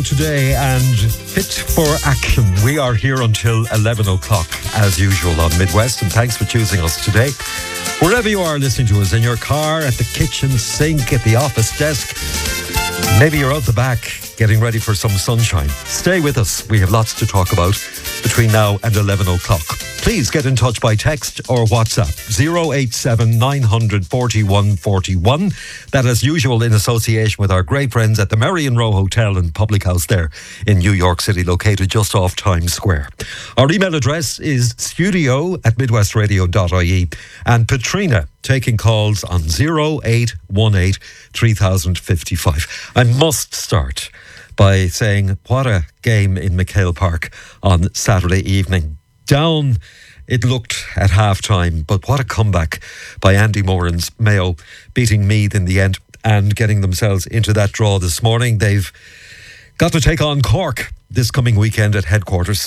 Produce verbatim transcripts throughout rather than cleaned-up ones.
Today and fit for action. We are here until eleven o'clock as usual on Midwest, and thanks for choosing us today. Wherever you are listening to us, in your car, at the kitchen sink, at the office desk, maybe you're out the back getting ready for some sunshine. Stay with us. We have lots to talk about between now and eleven o'clock. Please get in touch by text or WhatsApp zero eight seven nine hundred forty-one forty-one. That, as usual, in association with our great friends at the Marion Row Hotel and Public House there in New York City, located just off Times Square. Our email address is studio at midwestradio dot I E, and Katrina taking calls on zero eight one eight three thousand fifty-five. I must start by saying what a game in McHale Park on Saturday evening. Down it looked at half-time, but what a comeback by Andy Moran's Mayo, beating Meath in the end and getting themselves into that draw this morning. They've got to take on Cork this coming weekend at headquarters.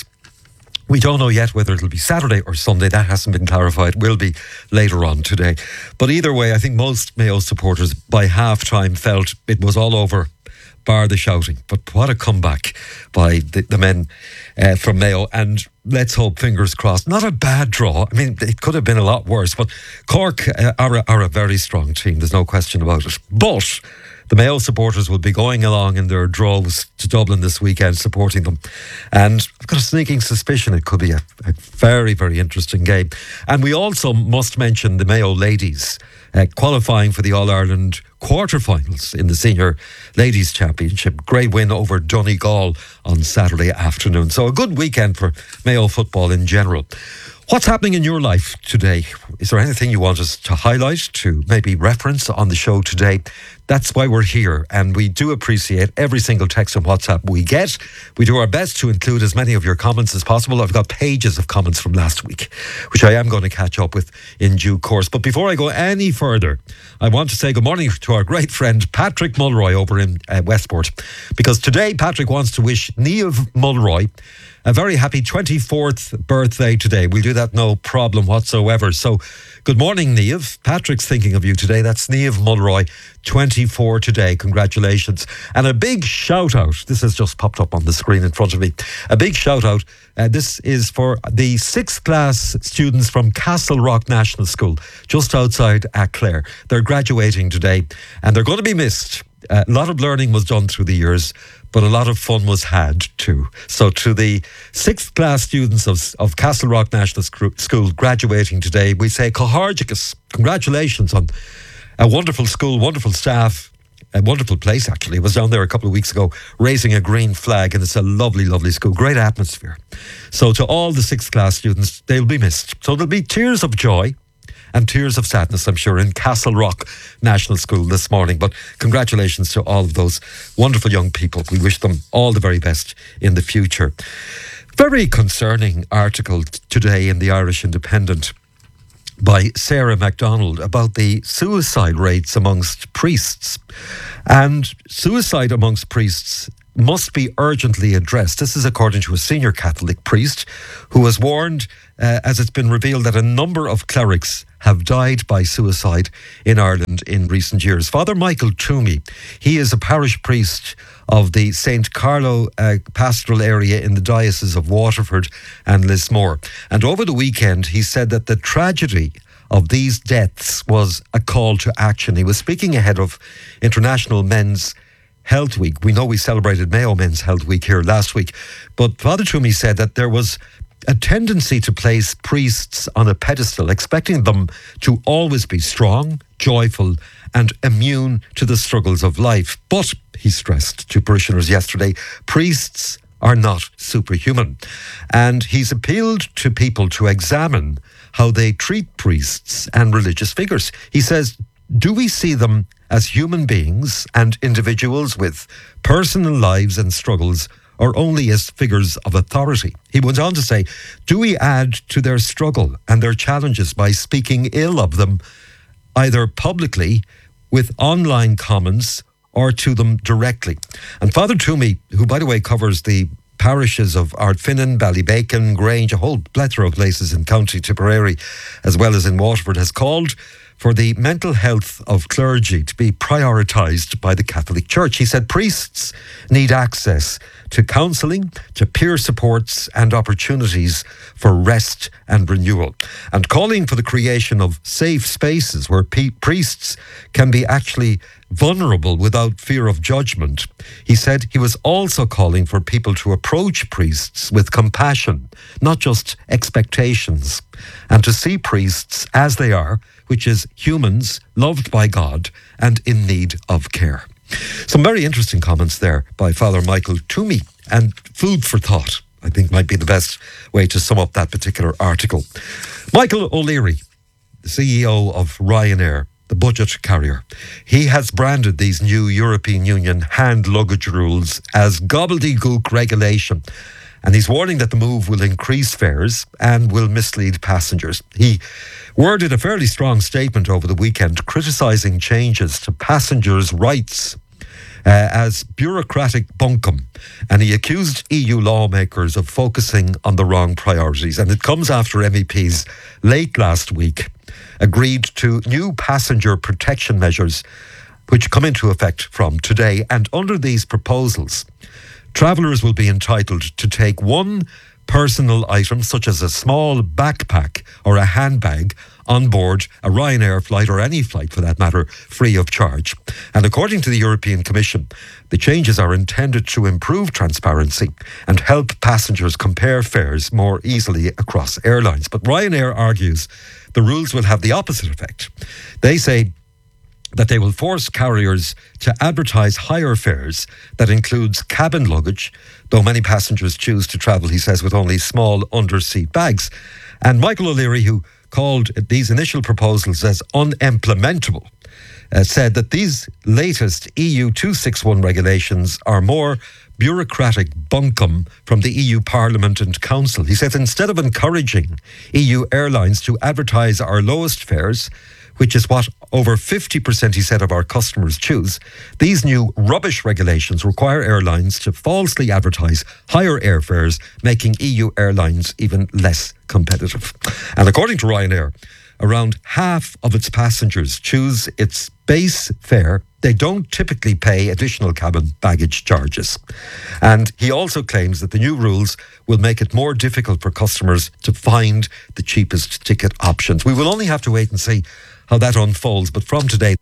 We don't know yet whether it'll be Saturday or Sunday. That hasn't been clarified. Will be later on today. But either way, I think most Mayo supporters by half-time felt it was all over, bar the shouting. But what a comeback by the, the men uh, from Mayo. And let's hope, fingers crossed, not a bad draw. I mean, it could have been a lot worse. But Cork uh, are, a, are a very strong team. There's no question about it. But the Mayo supporters will be going along in their droves to Dublin this weekend, supporting them. And I've got a sneaking suspicion it could be a, a very, very interesting game. And we also must mention the Mayo ladies uh, qualifying for the All-Ireland quarterfinals in the Senior Ladies Championship. Great win over Donegal on Saturday afternoon. So a good weekend for Mayo football in general. What's happening in your life today? Is there anything you want us to highlight, to maybe reference on the show today? That's why we're here, and we do appreciate every single text and WhatsApp we get. We do our best to include as many of your comments as possible. I've got pages of comments from last week, which I am going to catch up with in due course. But before I go any further, I want to say good morning to our great friend Patrick Mulroy over in uh, Westport, because today Patrick wants to wish Niamh Mulroy a very happy twenty-fourth birthday today. We'll do that no problem whatsoever. So, good morning, Niamh. Patrick's thinking of you today. That's Niamh Mulroy, twenty-four today. Congratulations. And a big shout out. This has just popped up on the screen in front of me. A big shout out. Uh, this is for the sixth class students from Castle Rock National School, just outside Aclair. They're graduating today, and they're going to be missed. Uh, a lot of learning was done through the years, but a lot of fun was had too. So to the sixth class students of, of Castle Rock National School graduating today, we say Cohargicus, congratulations on a wonderful school, wonderful staff, a wonderful place actually. I was down there a couple of weeks ago raising a green flag, and it's a lovely, lovely school, great atmosphere. So to all the sixth class students, they'll be missed. So there'll be tears of joy and tears of sadness, I'm sure, in Castle Rock National School this morning. But congratulations to all of those wonderful young people. We wish them all the very best in the future. Very concerning article t- today in the Irish Independent by Sarah MacDonald about the suicide rates amongst priests. And suicide amongst priests must be urgently addressed. This is according to a senior Catholic priest who has warned, uh, as it's been revealed, that a number of clerics have died by suicide in Ireland in recent years. Father Michael Toomey, he is a parish priest of the Saint Carlo uh, pastoral area in the Diocese of Waterford and Lismore. And over the weekend, he said that the tragedy of these deaths was a call to action. He was speaking ahead of International Men's Health Week. We know we celebrated Mayo Men's Health Week here last week, but Father Toomey said that there was a tendency to place priests on a pedestal, expecting them to always be strong, joyful and immune to the struggles of life. But, he stressed to parishioners yesterday, priests are not superhuman. And he's appealed to people to examine how they treat priests and religious figures. He says, do we see them as human beings and individuals with personal lives and struggles, or only as figures of authority? He went on to say, do we add to their struggle and their challenges by speaking ill of them, either publicly with online comments or to them directly? And Father Toomey, who by the way covers the parishes of Ardfinnan, Ballybacon, Grange, a whole plethora of places in County Tipperary, as well as in Waterford, has called for the mental health of clergy to be prioritised by the Catholic Church. He said priests need access to counselling, to peer supports and opportunities for rest and renewal, and calling for the creation of safe spaces where pe- priests can be actually vulnerable without fear of judgment. He said he was also calling for people to approach priests with compassion, not just expectations, and to see priests as they are, which is humans loved by God and in need of care. Some very interesting comments there by Father Michael Toomey, and food for thought, I think, might be the best way to sum up that particular article. Michael O'Leary, the C E O of Ryanair, the budget carrier, he has branded these new European Union hand luggage rules as gobbledygook regulation. And he's warning that the move will increase fares and will mislead passengers. He worded a fairly strong statement over the weekend criticising changes to passengers' rights uh, as bureaucratic bunkum. And he accused E U lawmakers of focusing on the wrong priorities. And it comes after M E Ps late last week agreed to new passenger protection measures which come into effect from today. And under these proposals, travellers will be entitled to take one personal item, such as a small backpack or a handbag, on board a Ryanair flight, or any flight for that matter, free of charge. And according to the European Commission, the changes are intended to improve transparency and help passengers compare fares more easily across airlines. But Ryanair argues the rules will have the opposite effect. They say that they will force carriers to advertise higher fares that includes cabin luggage, though many passengers choose to travel, he says, with only small under-seat bags. And Michael O'Leary, who called these initial proposals as unimplementable, uh, said that these latest E U two sixty-one regulations are more bureaucratic bunkum from the E U Parliament and Council. He said instead of encouraging E U airlines to advertise our lowest fares, which is what over fifty percent, he said, of our customers choose, these new rubbish regulations require airlines to falsely advertise higher airfares, making E U airlines even less competitive. And according to Ryanair, around half of its passengers choose its base fare. They don't typically pay additional cabin baggage charges. And he also claims that the new rules will make it more difficult for customers to find the cheapest ticket options. We will only have to wait and see how that unfolds. But from today,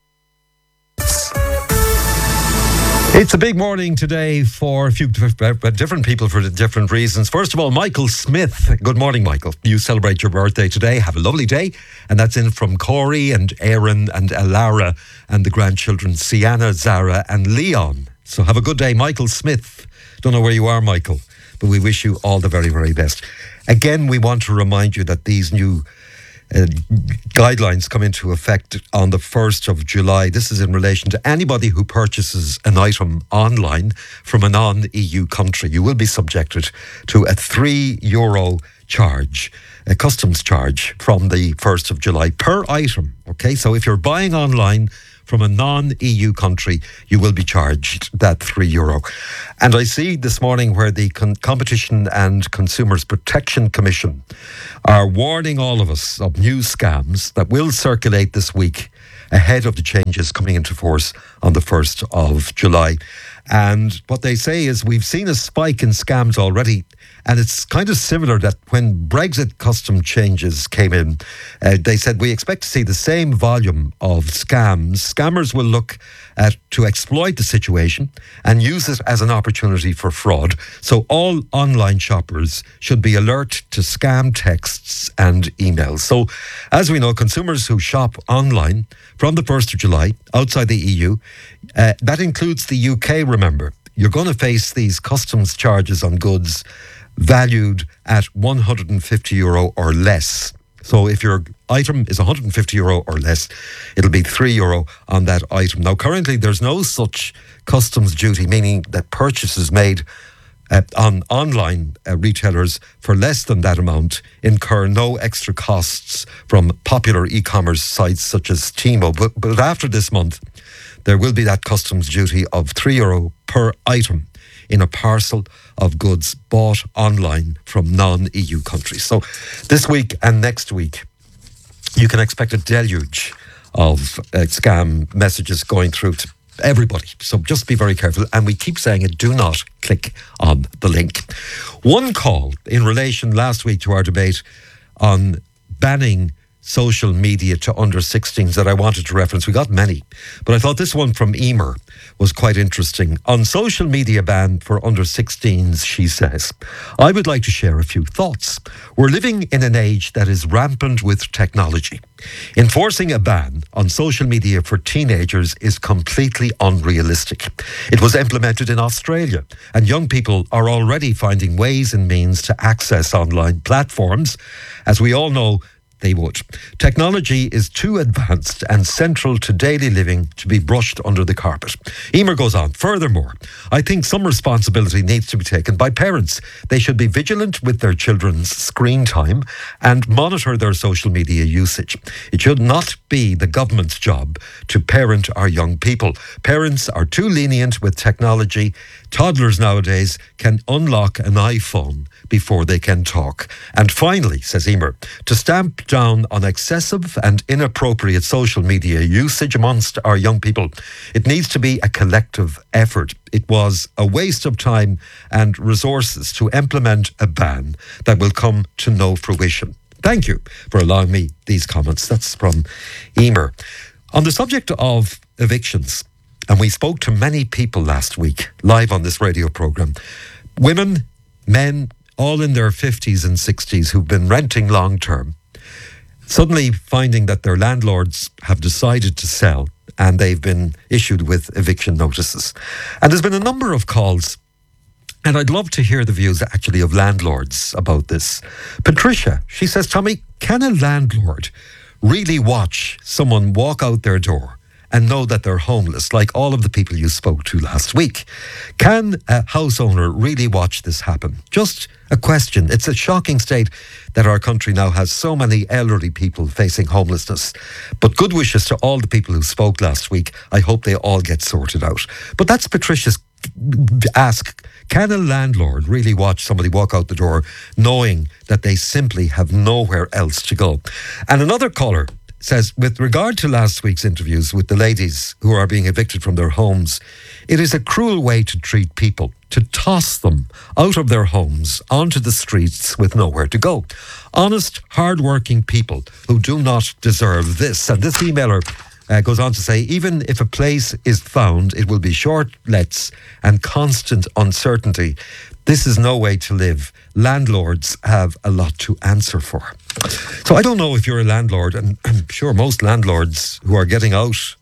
it's a big morning today for a few different people for different reasons. First of all, Michael Smith. Good morning, Michael. You celebrate your birthday today. Have a lovely day. And that's in from Corey and Aaron and Alara and the grandchildren Sienna, Zara and Leon. So have a good day, Michael Smith. Don't know where you are, Michael, but we wish you all the very, very best. Again, we want to remind you that these new Uh, guidelines come into effect on the first of July. This is in relation to anybody who purchases an item online from a non-E U country. You will be subjected to a three euro charge, a customs charge from the first of July per item. Okay, so if you're buying online from a non-E U country, you will be charged that three euro. And I see this morning where the Con- Competition and Consumers Protection Commission are warning all of us of new scams that will circulate this week ahead of the changes coming into force on the first of July. And what they say is we've seen a spike in scams already. And it's kind of similar that when Brexit custom changes came in, uh, they said we expect to see the same volume of scams. Scammers will look at to exploit the situation and use it as an opportunity for fraud. So all online shoppers should be alert to scam texts and emails. So as we know, consumers who shop online from the first of July outside the E U, uh, that includes the U K, remember, you're going to face these customs charges on goods valued at one hundred fifty euro or less. So if your item is one hundred fifty euro or less, it'll be three euro on that item. Now, currently, there's no such customs duty, meaning that purchases made uh, on online uh, retailers for less than that amount incur no extra costs from popular e-commerce sites such as Temu. But, but after this month, there will be that customs duty of three euro per item in a parcel of goods bought online from non-E U countries. So this week and next week, you can expect a deluge of uh, scam messages going through to everybody. So just be very careful. And we keep saying it, do not click on the link. One call in relation last week to our debate on banning social media to under sixteens that I wanted to reference. We got many, but I thought this one from Emer was quite interesting. On social media ban for under sixteens, she says, I would like to share a few thoughts. We're living in an age that is rampant with technology. Enforcing a ban on social media for teenagers is completely unrealistic. It was implemented in Australia, and young people are already finding ways and means to access online platforms. As we all know, they would. Technology is too advanced and central to daily living to be brushed under the carpet. Emer goes on, furthermore, I think some responsibility needs to be taken by parents. They should be vigilant with their children's screen time and monitor their social media usage. It should not be the government's job to parent our young people. Parents are too lenient with technology. Toddlers nowadays can unlock an iPhone before they can talk. And finally, says Emer, to stamp down on excessive and inappropriate social media usage amongst our young people, it needs to be a collective effort. It was a waste of time and resources to implement a ban that will come to no fruition. Thank you for allowing me these comments. That's from Emer. On the subject of evictions, and we spoke to many people last week live on this radio programme, women, men, all in their fifties and sixties who've been renting long term, suddenly finding that their landlords have decided to sell and they've been issued with eviction notices. And there's been a number of calls, and I'd love to hear the views actually of landlords about this. Patricia, she says, Tommy, can a landlord really watch someone walk out their door and know that they're homeless, like all of the people you spoke to last week? Can a house owner really watch this happen? Just a question. It's a shocking state that our country now has so many elderly people facing homelessness. But good wishes to all the people who spoke last week. I hope they all get sorted out. But that's Patricia's ask. Can a landlord really watch somebody walk out the door knowing that they simply have nowhere else to go? And another caller says, with regard to last week's interviews with the ladies who are being evicted from their homes, it is a cruel way to treat people, to toss them out of their homes onto the streets with nowhere to go. Honest, hard-working people who do not deserve this. And this emailer uh, goes on to say, even if a place is found, it will be short lets and constant uncertainty. This is no way to live. Landlords have a lot to answer for. So I don't know if you're a landlord, and I'm sure most landlords who are getting out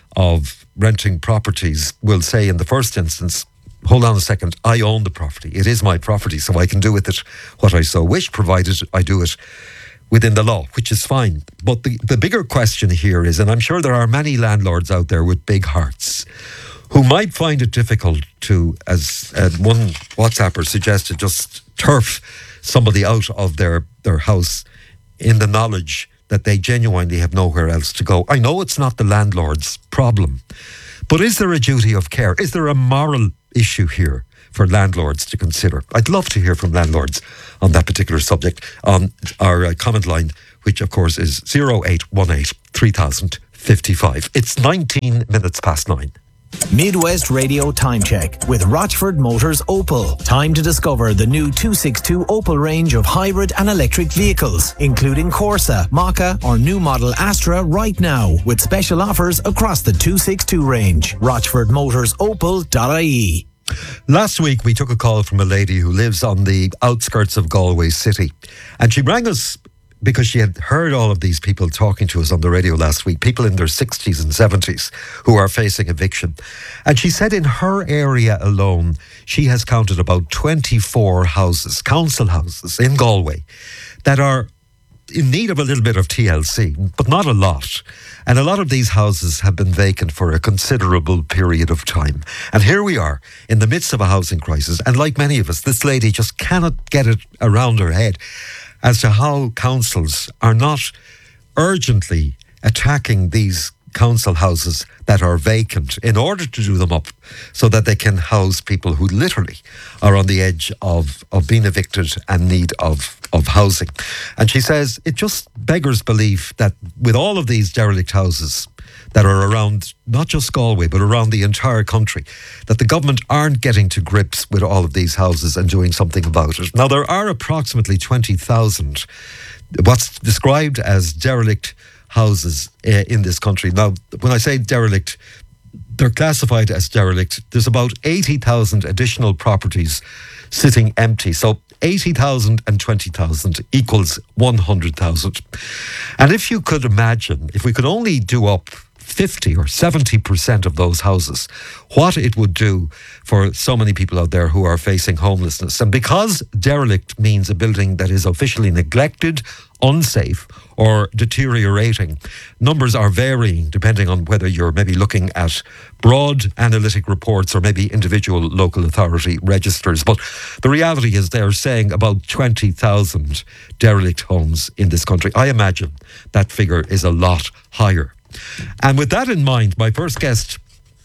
of renting properties will say in the first instance, hold on a second, I own the property. It is my property, so I can do with it what I so wish, provided I do it within the law, which is fine. But the, the bigger question here is, and I'm sure there are many landlords out there with big hearts who might find it difficult to, as uh, one WhatsApper suggested, just turf somebody out of their, their house in the knowledge that they genuinely have nowhere else to go. I know it's not the landlord's problem, but is there a duty of care? Is there a moral issue here for landlords to consider? I'd love to hear from landlords on that particular subject on our uh, comment line, which of course is zero eight one eight, three thousand fifty-five. It's nineteen minutes past nine. Midwest Radio Time Check with Rochford Motors Opel. Time to discover the new two sixty-two Opel range of hybrid and electric vehicles, including Corsa, Maka or new model Astra right now, with special offers across the two sixty-two range. rochford motors opel dot I E. Last week we took a call from a lady who lives on the outskirts of Galway City, and she rang us because she had heard all of these people talking to us on the radio last week, people in their sixties and seventies who are facing eviction. And she said in her area alone, she has counted about twenty-four houses, council houses in Galway, that are in need of a little bit of T L C, but not a lot. And a lot of these houses have been vacant for a considerable period of time. And here we are in the midst of a housing crisis. And like many of us, this lady just cannot get it around her head as to how councils are not urgently attacking these council houses that are vacant in order to do them up so that they can house people who literally are on the edge of, of being evicted and need of, of housing. And she says it just beggars belief that with all of these derelict houses that are around not just Galway but around the entire country, that the government aren't getting to grips with all of these houses and doing something about it. Now, there are approximately twenty thousand what's described as derelict houses uh, in this country. Now, when I say derelict, they're classified as derelict. There's about eighty thousand additional properties sitting empty. So eighty thousand and twenty thousand equals one hundred thousand. And if you could imagine, if we could only do up fifty or seventy percent of those houses, what it would do for so many people out there who are facing homelessness. And because derelict means a building that is officially neglected, unsafe or deteriorating, numbers are varying depending on whether you're maybe looking at broad analytic reports or maybe individual local authority registers. But the reality is they're saying about twenty thousand derelict homes in this country. I imagine that figure is a lot higher. And with that in mind, my first guest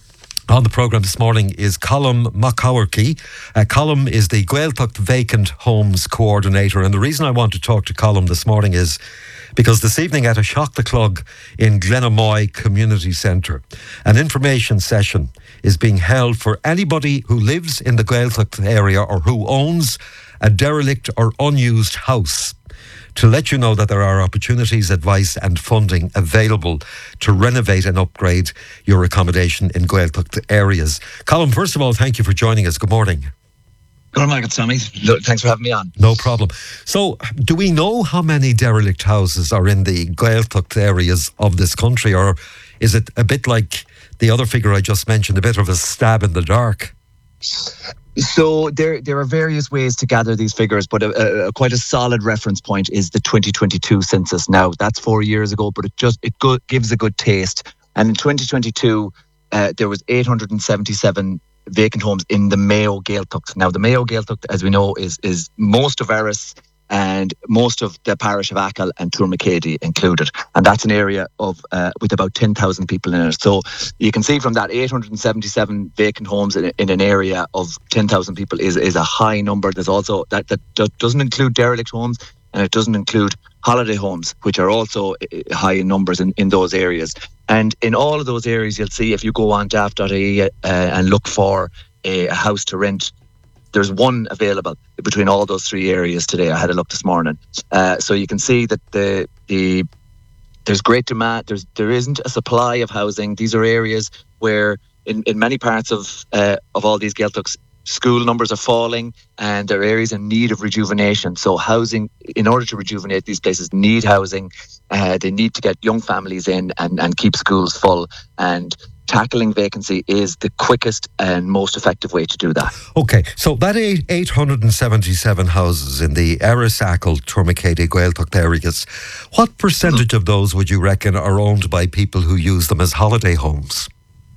on the programme this morning is Colm McCowarkey. Uh, Colm is the Gaeltacht Vacant Homes Coordinator. And the reason I want to talk to Colm this morning is because this evening at a Shock the Clog in Glenamoy Community Centre, an information session is being held for anybody who lives in the Gaeltacht area or who owns a derelict or unused house, to let you know that there are opportunities, advice and funding available to renovate and upgrade your accommodation in Gaeltacht areas. Colm, first of all, thank you for joining us. Good morning. Good morning, Sammy. Look, thanks for having me on. No problem. So, do we know how many derelict houses are in the Gaeltacht areas of this country, or is it a bit like the other figure I just mentioned, a bit of a stab in the dark? So there there are various ways to gather these figures, but a, a, quite a solid reference point is the twenty twenty-two census. Now, that's four years ago, but it just it go, gives a good taste. And in twenty twenty-two, uh, there was eight hundred seventy-seven vacant homes in the Mayo Gaeltacht. Now, the Mayo Gaeltacht, as we know, is is most of Erris and most of the parish of Achill and Tourmakeady included. And that's an area of uh, with about ten thousand people in it. So you can see from that eight hundred seventy-seven vacant homes in, in an area of ten thousand people is, is a high number. There's also, that, that doesn't include derelict homes, and it doesn't include holiday homes, which are also high in numbers in, in those areas. And in all of those areas, you'll see, if you go on daft dot I E uh, and look for a, a house to rent, there's one available between all those three areas today. I had a look this morning. Uh, so you can see that the the there's great demand. There's there isn't a supply of housing. These are areas where in, in many parts of uh, of all these Gaeltachts, school numbers are falling, and there are areas in need of rejuvenation. So housing, in order to rejuvenate these places, need housing. Uh, they need to get young families in and, and keep schools full. And tackling vacancy is the quickest and most effective way to do that. Okay, so that eight hundred seventy-seven houses in the Erris, Achill, Tourmakeady, Gaeltacht areas, what percentage mm-hmm. of those would you reckon are owned by people who use them as holiday homes?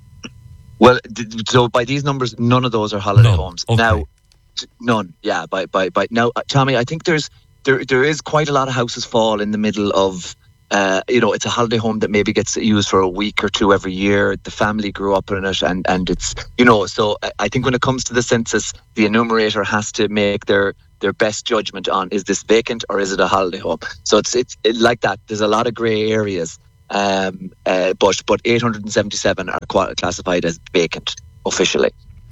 Well, so by these numbers, none of those are holiday none. homes. Okay. Now, none. Yeah, by by by now, Tommy, I think there's there there is quite a lot of houses fall in the middle of. Uh, you know, it's a holiday home that maybe gets used for a week or two every year. The family grew up in it, and, and it's, you know, so I think when it comes to the census, the enumerator has to make their, their best judgment on, is this vacant or is it a holiday home? So it's it's it, like that. There's a lot of grey areas, um, uh, but but eight hundred seventy-seven are qu- classified as vacant officially.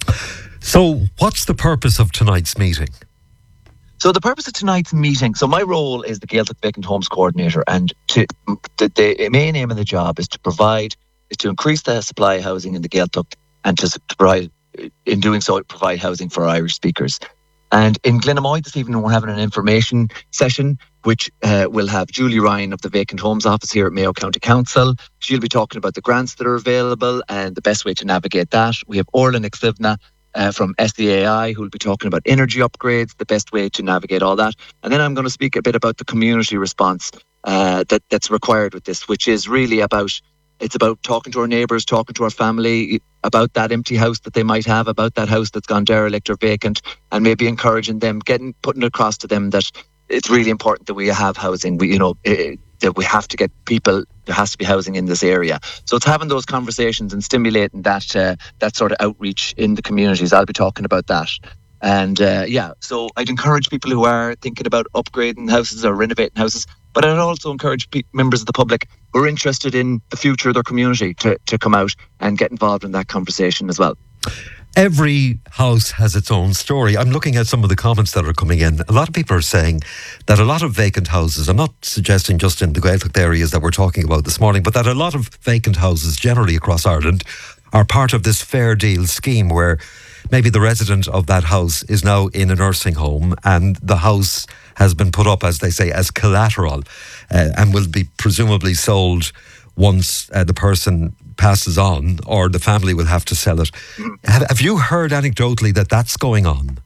So what's the purpose of tonight's meeting? So the purpose of tonight's meeting, so my role is the Gaeltacht Vacant Homes Coordinator, and to, the, the main aim of the job is to provide, is to increase the supply of housing in the Gaeltacht, and to, to provide, in doing so, provide housing for Irish speakers. And in Glenamoy this evening, we're having an information session, which uh, will have Julie Ryan of the Vacant Homes Office here at Mayo County Council. She'll be talking about the grants that are available and the best way to navigate that. We have Orla Nixivna Uh, from S D A I, who will be talking about energy upgrades, the best way to navigate all that. And then I'm going to speak a bit about the community response uh, that that's required with this, which is really about, it's about talking to our neighbours, talking to our family about that empty house that they might have, about that house that's gone derelict or vacant, and maybe encouraging them, getting putting it across to them that it's really important that we have housing. We, you know, it, that we have to get people, there has to be housing in this area. So it's having those conversations and stimulating that uh, that sort of outreach in the communities. I'll be talking about that. And uh, yeah, so I'd encourage people who are thinking about upgrading houses or renovating houses, but I'd also encourage pe- members of the public who are interested in the future of their community to, to come out and get involved in that conversation as well. Every house has its own story. I'm looking at some of the comments that are coming in. A lot of people are saying that a lot of vacant houses, I'm not suggesting just in the Gaeltacht areas that we're talking about this morning, but that a lot of vacant houses generally across Ireland are part of this fair deal scheme where maybe the resident of that house is now in a nursing home and the house has been put up, as they say, as collateral uh, and will be presumably sold once uh, the person passes on, or the family will have to sell it. Have, have you heard anecdotally that that's going on?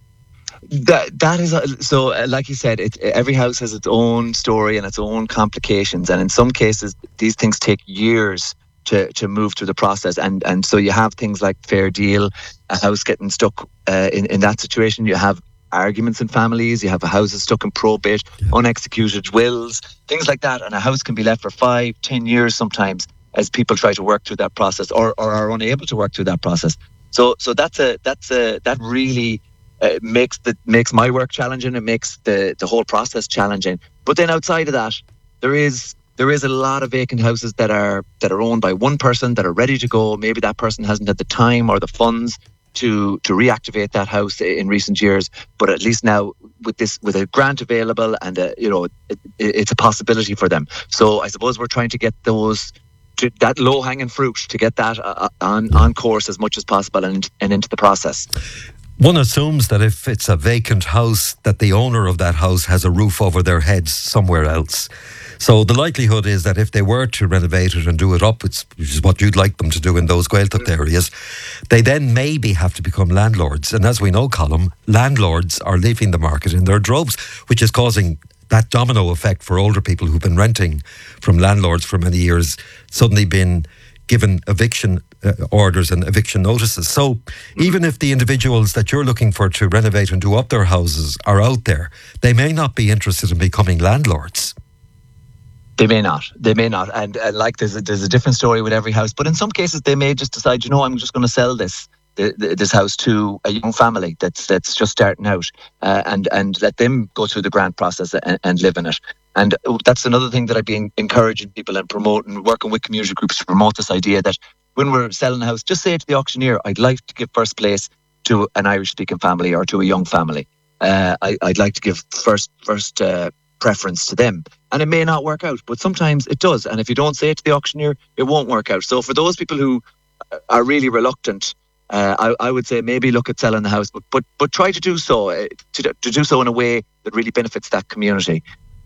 That that is uh, so. Uh, like you said, it, every house has its own story and its own complications, and in some cases, these things take years to to move through the process. And and so you have things like fair deal, a house getting stuck uh, in in that situation. You have arguments in families. You have houses stuck in probate, yeah. unexecuted wills, things like that, and a house can be left for five, ten years sometimes, as people try to work through that process, or, or are unable to work through that process. So so that's a that's a that really uh, makes the makes my work challenging. It makes the the whole process challenging. But then outside of that, there is there is a lot of vacant houses that are that are owned by one person that are ready to go. Maybe that person hasn't had the time or the funds to to reactivate that house in recent years, but at least now with this with a grant available and a, you know it, it's a possibility for them. So I suppose we're trying to get those. To that low-hanging fruit, to get that uh, on, on course as much as possible and, and into the process. One assumes that if it's a vacant house, that the owner of that house has a roof over their heads somewhere else. So the likelihood is that if they were to renovate it and do it up, which is what you'd like them to do in those Gaeltacht areas, they then maybe have to become landlords. And as we know, Colm, landlords are leaving the market in their droves, which is causing that domino effect for older people who've been renting from landlords for many years, suddenly been given eviction uh, orders and eviction notices. So even if the individuals that you're looking for to renovate and do up their houses are out there, they may not be interested in becoming landlords. They may not. They may not. And, and like there's a, there's a different story with every house. But in some cases, they may just decide, you know, I'm just going to sell this. this house to a young family that's that's just starting out uh, and and let them go through the grant process and, and live in it. And that's another thing that I've been encouraging people and promoting, working with community groups to promote this idea that when we're selling a house, just say to the auctioneer, I'd like to give first place to an Irish speaking family or to a young family. Uh, I, I'd like to give first first uh, preference to them. And it may not work out, but sometimes it does. And if you don't say it to the auctioneer, it won't work out. So for those people who are really reluctant, Uh, I, I would say maybe look at selling the house, but but but try to do so uh, to to do so in a way that really benefits that community.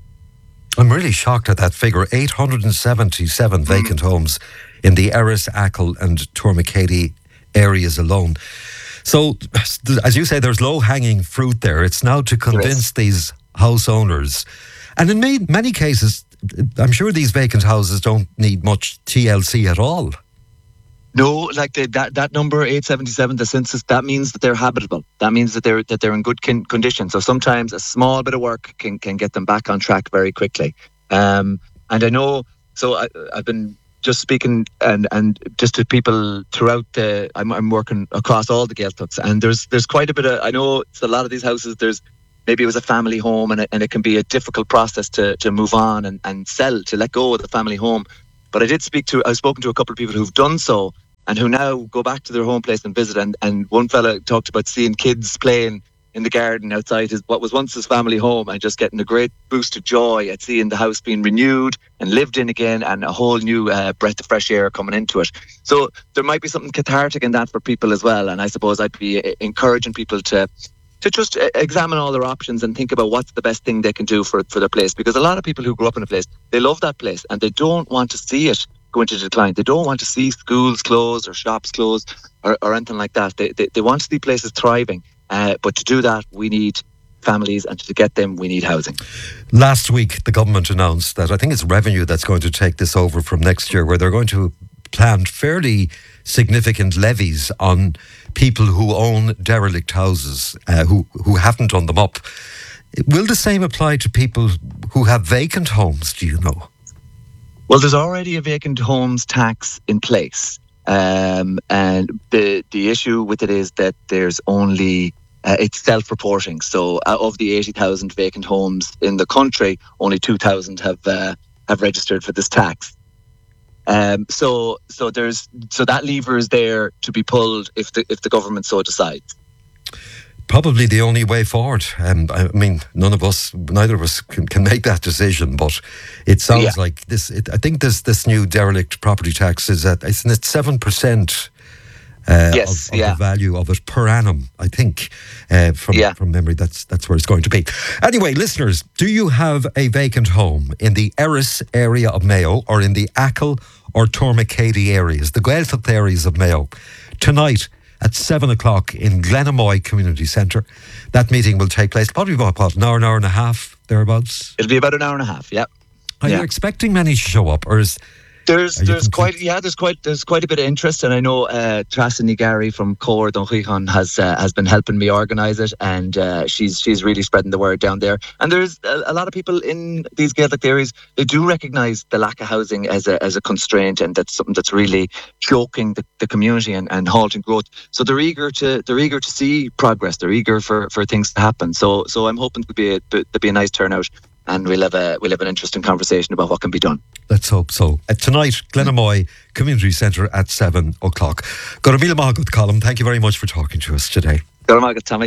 I'm really shocked at that figure: eight hundred seventy-seven mm. vacant homes in the Erris, Achill, and Tourmakeady areas alone. So, as you say, there's low-hanging fruit there. It's now to convince these house owners, and in many, many cases, I'm sure these vacant houses don't need much T L C at all. No, like the, that that number eight seventy-seven, the census, that means that they're habitable. That means that they're that they're in good kin- condition. So sometimes a small bit of work can, can get them back on track very quickly. Um, and I know, so I, I've been just speaking and, and just to people throughout the. I'm I'm working across all the Gaeltachts, and there's there's quite a bit of. I know it's a lot of these houses. There's maybe it was a family home, and it, and it can be a difficult process to to move on and, and sell, to let go of the family home. But I did speak to. I've spoken to a couple of people who've done so, and who now go back to their home place and visit. And, and one fella talked about seeing kids playing in the garden outside his what was once his family home, and just getting a great boost of joy at seeing the house being renewed and lived in again, and a whole new uh, breath of fresh air coming into it. So there might be something cathartic in that for people as well. And I suppose I'd be encouraging people to to just examine all their options and think about what's the best thing they can do for, for their place. Because a lot of people who grew up in a place, they love that place and they don't want to see it go into decline. They don't want to see schools closed or shops closed or, or anything like that. They, they, they want to see places thriving. Uh, but to do that, we need families, and to get them, we need housing. Last week, the government announced that I think it's revenue that's going to take this over from next year, where they're going to plan fairly significant levies on people who own derelict houses, uh, who, who haven't done them up. Will the same apply to people who have vacant homes, do you know? Well, there's already a vacant homes tax in place. Um, and the the issue with it is that there's only, uh, it's self-reporting. So uh, of the eighty thousand vacant homes in the country, only two thousand have uh, have registered for this tax. Um, so so there's so that lever is there to be pulled if the if the government so decides. Probably the only way forward. Um, I mean, none of us, neither of us can, can make that decision, but it sounds yeah. like this, it, I think this this new derelict property tax is at, isn't it seven percent uh, yes, of, of yeah. the value of it per annum, I think, uh, from, yeah. from memory, that's that's where it's going to be. Anyway, listeners, do you have a vacant home in the Erris area of Mayo or in the Achill or Tormacady areas, the Gaeltacht areas of Mayo? Tonight, at seven o'clock in Glenamoy Community Centre. That meeting will take place probably about what, an hour, an hour and a half, thereabouts? It'll be about an hour and a half, yeah. Are yeah. you expecting many to show up, or is... There's there's quite yeah there's quite there's quite a bit of interest, and I know uh, Trasany Gary from Cór Donchichon has uh, has been helping me organise it, and uh, she's she's really spreading the word down there. And there's a, a lot of people in these Gaelic areas. They do recognise the lack of housing as a as a constraint, and that's something that's really choking the, the community and, and halting growth. So they're eager to they're eager to see progress. They're eager for, for things to happen. So so I'm hoping to be a, to be a nice turnout. And we'll have a we'll have an interesting conversation about what can be done. Let's hope so. Uh, tonight, Glenamoy Community Centre at seven o'clock. Gormila Magat, Colm, thank you very much for talking to us today. Gormila Tommy,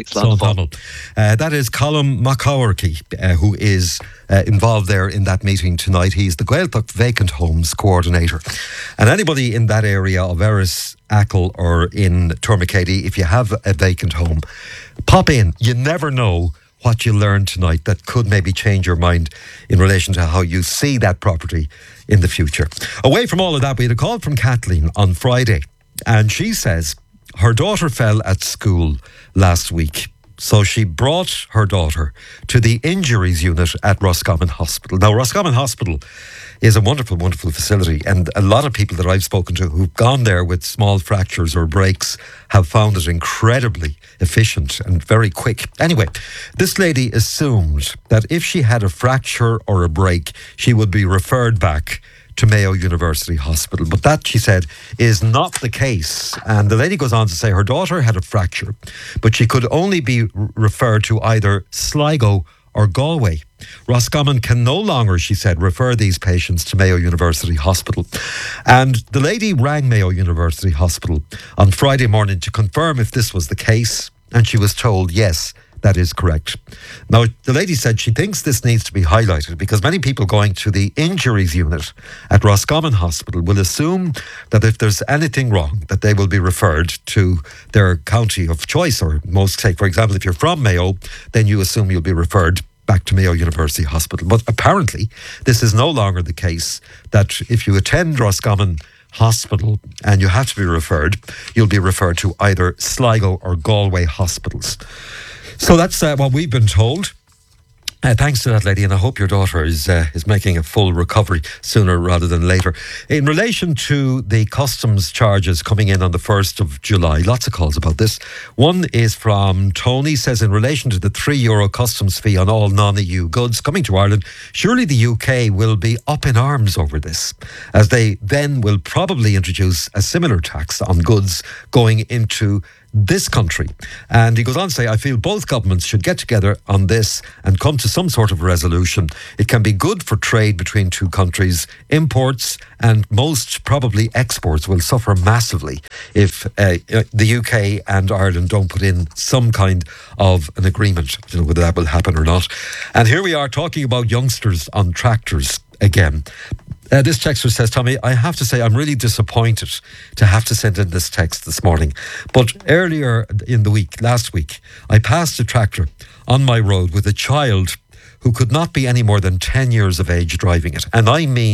uh, that is Colm McCowarty, uh, who is uh, involved there in that meeting tonight. He's the Gaeltacht Vacant Homes Coordinator. And anybody in that area of Erris, Achill or in Tormacady, if you have a vacant home, pop in. You never know what you learned tonight that could maybe change your mind in relation to how you see that property in the future. Away from all of that, we had a call from Kathleen on Friday, and she says her daughter fell at school last week. So she brought her daughter to the injuries unit at Roscommon Hospital. Now, Roscommon Hospital is a wonderful, wonderful facility, and a lot of people that I've spoken to who've gone there with small fractures or breaks have found it incredibly efficient and very quick. Anyway, this lady assumed that if she had a fracture or a break, she would be referred back to Mayo University Hospital. But that, she said, is not the case. And the lady goes on to say her daughter had a fracture, but she could only be r- referred to either Sligo or Galway. Roscommon can no longer, she said, refer these patients to Mayo University Hospital. And the lady rang Mayo University Hospital on Friday morning to confirm if this was the case, and she was told, yes, that is correct. Now, the lady said she thinks this needs to be highlighted because many people going to the injuries unit at Roscommon Hospital will assume that if there's anything wrong, that they will be referred to their county of choice, or most, say, for example, if you're from Mayo, then you assume you'll be referred back to Mayo University Hospital. But apparently, this is no longer the case, that if you attend Roscommon Hospital and you have to be referred, you'll be referred to either Sligo or Galway hospitals. So that's uh, what we've been told. Uh, thanks to that lady, and I hope your daughter is uh, is making a full recovery sooner rather than later. In relation to the customs charges coming in on the first of July, lots of calls about this. One is from Tony, says in relation to the three euro customs fee on all non-E U goods coming to Ireland, surely the U K will be up in arms over this, as they then will probably introduce a similar tax on goods going into this country. And he goes on to say, I feel both governments should get together on this and come to some sort of resolution. It can be good for trade between two countries. Imports and most probably exports will suffer massively if uh, the U K and Ireland don't put in some kind of an agreement. I don't know whether that will happen or not. And here we are talking about youngsters on tractors again. Uh, this texter says, Tommy, I have to say I'm really disappointed to have to send in this text this morning. But earlier in the week, last week, I passed a tractor on my road with a child who could not be any more than ten years of age driving it. And I mean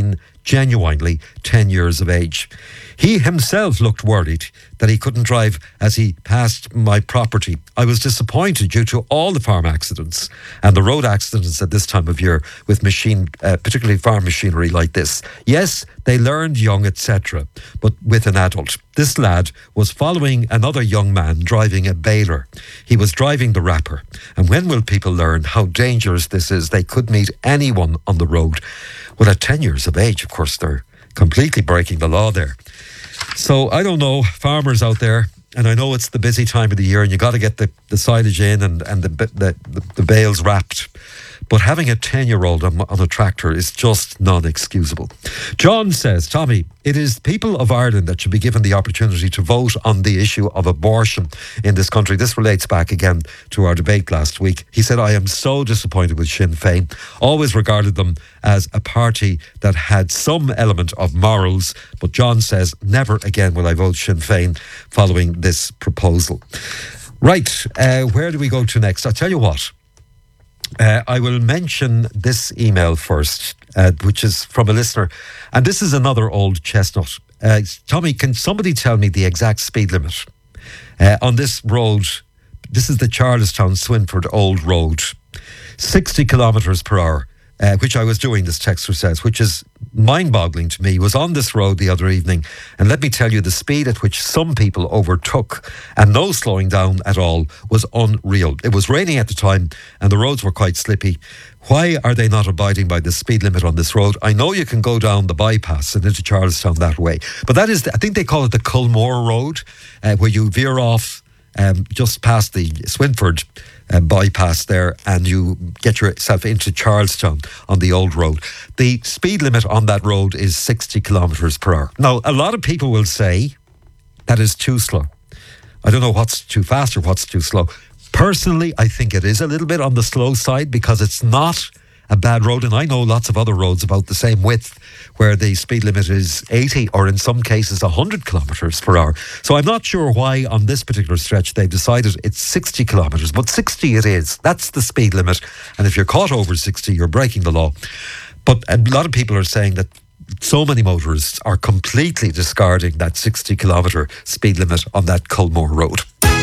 genuinely ten years of age. He himself looked worried that he couldn't drive as he passed my property. I was disappointed due to all the farm accidents and the road accidents at this time of year with machine, uh, particularly farm machinery like this. Yes, they learned young, et cetera, but with an adult. This lad was following another young man driving a baler. He was driving the wrapper. And when will people learn how dangerous this is? They could meet anyone on the road. Well, at ten years of age, of course, they're completely breaking the law there. So I don't know, farmers out there, and I know it's the busy time of the year and you got to get the, the silage in and, and the, the, the, the bales wrapped. But having a ten-year-old on, on a tractor is just non-excusable. John says, Tommy, it is people of Ireland that should be given the opportunity to vote on the issue of abortion in this country. This relates back again to our debate last week. He said, I am so disappointed with Sinn Féin. Always regarded them as a party that had some element of morals. But John says, never again will I vote Sinn Féin following this proposal. Right, uh, where do we go to next? I'll tell you what. Uh, I will mention this email first, uh, which is from a listener. And this is another old chestnut. Uh, Tommy, can somebody tell me the exact speed limit uh, on this road? This is the Charlestown Swinford Old Road. sixty kilometres per hour, uh, which I was doing, this texter says, which is mind-boggling to me. Was on this road the other evening, and let me tell you, the speed at which some people overtook and no slowing down at all was unreal. It was raining at the time and the roads were quite slippy. Why are they not abiding by the speed limit on this road? I know you can go down the bypass and into Charlestown that way, but that is, the, I think they call it the Culmore Road, uh, where you veer off um, just past the Swinford Uh, bypass there and you get yourself into Charlestown on the old road. The speed limit on that road is sixty kilometres per hour. Now, a lot of people will say that is too slow. I don't know what's too fast or what's too slow. Personally, I think it is a little bit on the slow side because it's not a bad road, and I know lots of other roads about the same width where the speed limit is eighty or in some cases one hundred kilometres per hour. So I'm not sure why on this particular stretch they've decided it's sixty kilometres, but sixty it is. That's the speed limit, and if you're caught over sixty, you're breaking the law. But a lot of people are saying that so many motorists are completely discarding that sixty kilometre speed limit on that Culmore Road.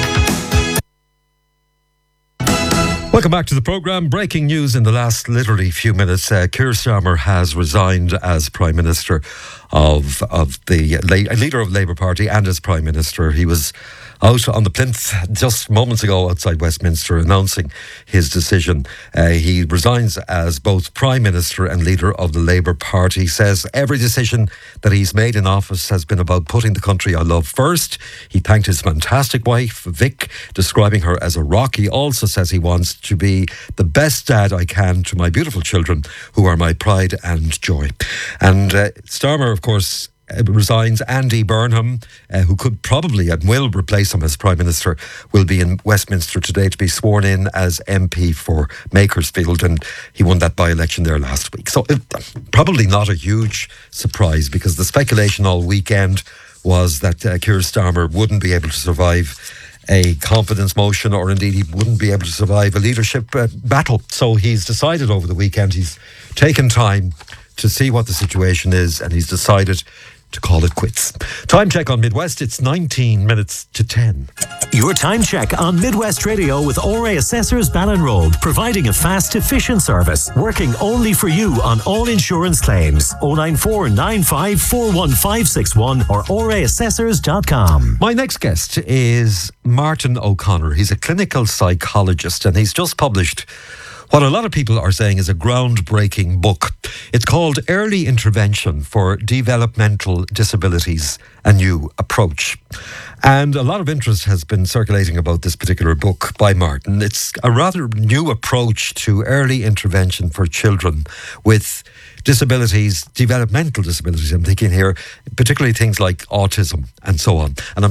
Welcome back to the programme. Breaking news in the last literally few minutes. Uh, Keir Starmer has resigned as Prime Minister of of the la- leader of the Labour Party and as Prime Minister. He was out on the plinth just moments ago outside Westminster announcing his decision. Uh, he resigns as both Prime Minister and leader of the Labour Party. He says every decision that he's made in office has been about putting the country I love first. He thanked his fantastic wife, Vic, describing her as a rock. He also says he wants to be the best dad I can to my beautiful children, who are my pride and joy. And uh, Starmer, of course, Uh, resigns. Andy Burnham, uh, who could probably and will replace him as Prime Minister, will be in Westminster today to be sworn in as M P for Makersfield, and he won that by-election there last week. So it, probably not a huge surprise, because the speculation all weekend was that uh, Keir Starmer wouldn't be able to survive a confidence motion, or indeed he wouldn't be able to survive a leadership uh, battle. So he's decided over the weekend, he's taken time to see what the situation is, and he's decided to call it quits. Time check on Midwest, it's nineteen minutes to ten. Your time check on Midwest Radio with O R A Assessors Ballinroad, providing a fast, efficient service, working only for you on all insurance claims. oh nine four nine five four one five six one or o r a assessors dot com. My next guest is Martin O'Connor. He's a clinical psychologist, and he's just published what a lot of people are saying is a groundbreaking book. It's called Early Intervention for Developmental Disabilities, A New Approach. And a lot of interest has been circulating about this particular book by Martin. It's a rather new approach to early intervention for children with disabilities, developmental disabilities, I'm thinking here, particularly things like autism and so on. And I'm